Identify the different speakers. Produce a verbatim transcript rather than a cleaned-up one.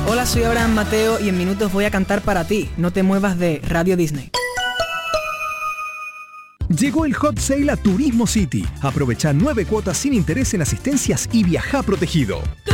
Speaker 1: Hola, soy Abraham Mateo y en minutos voy a cantar para ti. No te muevas de Radio Disney.
Speaker 2: Llegó el Hot Sale a Turismo City. Aprovecha nueve cuotas sin interés en asistencias y viaja protegido.